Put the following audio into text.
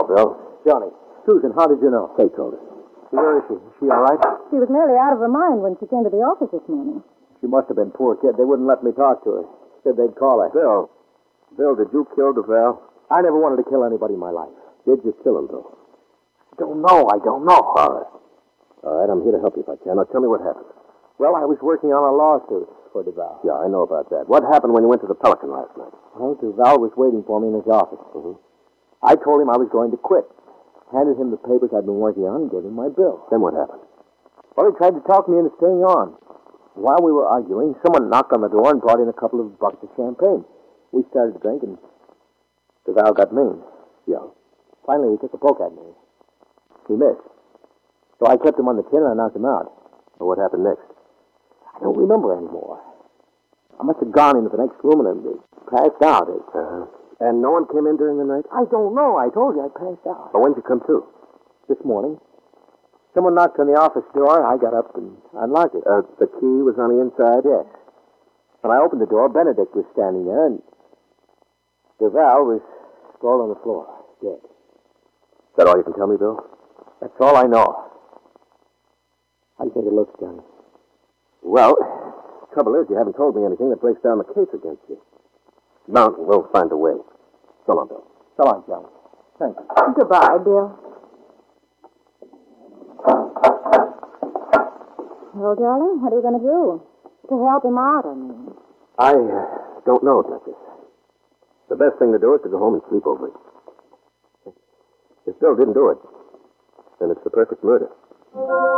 Bill. Johnny. Susan, how did you know? Kate told us. Where is she? Is she all right? She was nearly out of her mind when she came to the office this morning. She must have been poor kid. They wouldn't let me talk to her. Said they'd call her. Bill, did you kill DeVal? I never wanted to kill anybody in my life. Did you kill him, Bill? I don't know. All right, I'm here to help you if I can. Now, tell me what happened. Well, I was working on a lawsuit for DeVal. Yeah, I know about that. What happened when you went to the Pelican last night? Well, DeVal was waiting for me in his office. Mm-hmm. I told him I was going to quit. Handed him the papers I'd been working on and gave him my bill. Then what happened? Well, he tried to talk me into staying on. While we were arguing, someone knocked on the door and brought in a couple of buckets of champagne. We started to drink, and DeVal got mean. Yeah. Finally, he took a poke at me. He missed. So I kept him on the chin and I knocked him out. Well, what happened next? I don't remember anymore. I must have gone into the next room and passed out. And no one came in during the night? I don't know. I told you I passed out. Well, when did you come to? This morning. Someone knocked on the office door. I got up and unlocked it. The key was on the inside? Yes. When I opened the door, Benedict was standing there, and DeVal was sprawled on the floor, dead. Is that all you can tell me, Bill? That's all I know. How do you think it looks, Johnny? Well, trouble is, you haven't told me anything that breaks down the case against you. Mountain, we'll find a way. So long, Bill. So long, Johnny. Thanks. Goodbye, Bill. Well, darling, what are you going to do? To help him out, I mean. I don't know, Duchess. The best thing to do is to go home and sleep over it. If Bill didn't do it, then it's the perfect murder.